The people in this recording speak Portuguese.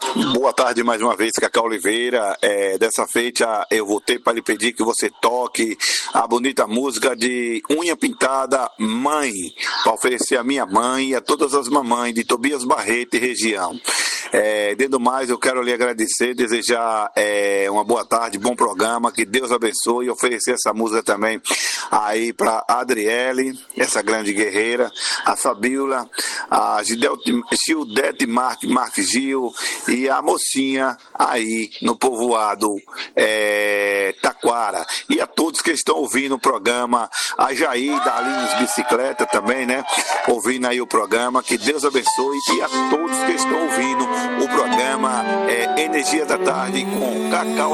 Boa tarde mais uma vez, Cacau Oliveira. Dessa feita eu voltei para lhe pedir que você toque a bonita música de Unha Pintada Mãe, para oferecer a minha mãe e a todas as mamães de Tobias Barreto e região. Dentro do mais, eu quero lhe agradecer, desejar uma boa tarde, bom programa, que Deus abençoe e oferecer essa música também aí para a Adriele, essa grande guerreira, a Fabiola, a Gildete Marques Gil e a mocinha aí no povoado Taquara. E a todos que estão ouvindo o programa, a Jair da Alines Bicicleta também, né? Ouvindo aí o programa, que Deus abençoe, e a todos que estão ouvindo o programa Energia da Tarde com Cacau